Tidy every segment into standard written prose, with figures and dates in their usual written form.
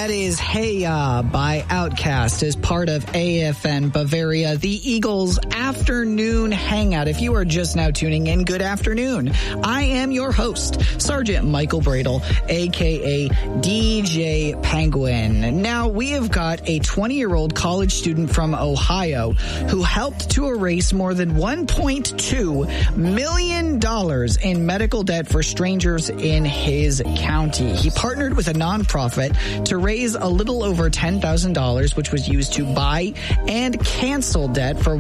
That is Hey Ya by Outkast as part of AFN Bavaria, the Eagles Afternoon Hangout. If you are just now tuning in, good afternoon. I am your host, Sergeant Michael Bradle, a.k.a. DJ Penguin. Now, we have got a 20-year-old college student from Ohio who helped to erase more than $1.2 million in medical debt for strangers in his county. He partnered with a nonprofit to raise a little over $10,000, which was used to buy and cancel debt for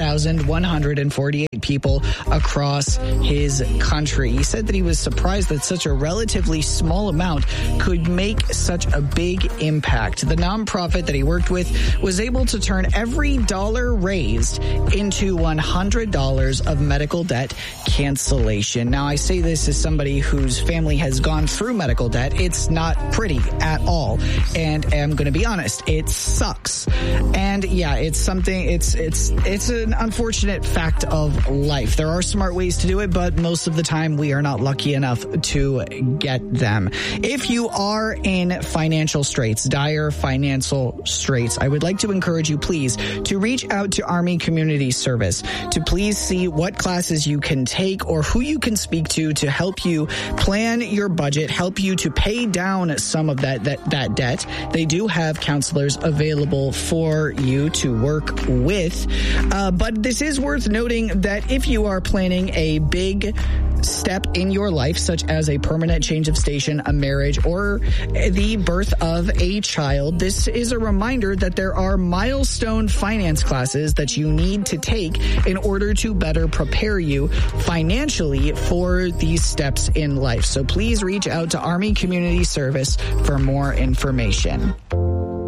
1,148 people across his country. He said that he was surprised that such a relatively small amount could make such a big impact. The nonprofit that he worked with was able to turn every dollar raised into $100 of medical debt cancellation. Now, I say this as somebody whose family has gone through medical debt. It's not pretty at all. And I'm going to be honest, it sucks. And yeah, it's something, it's an unfortunate fact of life. There are smart ways to do it, but most of the time we are not lucky enough to get them. If you are in financial straits, dire financial straits, I would like to encourage you, please, to reach out to Army Community Service to please see what classes you can take or who you can speak to help you plan your budget, help you to pay down some of that debt. They do have counselors available for you to work with. But this is worth noting that if you are planning a big step in your life, such as a permanent change of station, a marriage, or the birth of a child, this is a reminder that there are milestone finance classes that you need to take in order to better prepare you financially for these steps in life. So please reach out to Army Community Service for more information.